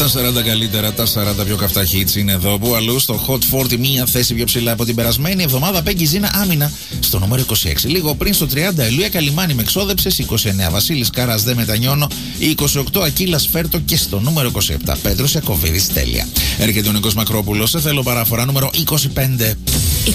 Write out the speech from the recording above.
Τα 40 καλύτερα, τα 40 πιο καυτά hits είναι εδώ. Που αλλού στο Hot 40, μία θέση πιο ψηλά από την περασμένη εβδομάδα. Πέγγι Ζήνα άμυνα στο νούμερο 26. Λίγο πριν στο 30, Ελούια Καλιμάνη με εξόδεψες. 29, Βασίλης Κάρας δεν μετανιώνω. 28, Ακύλας Φέρτο. Και στο νούμερο 27, Πέτρος Ιακωβίδης τέλεια. Έρχεται ο Νίκος Μακρόπουλος. Σε θέλω παραφορά νούμερο 25.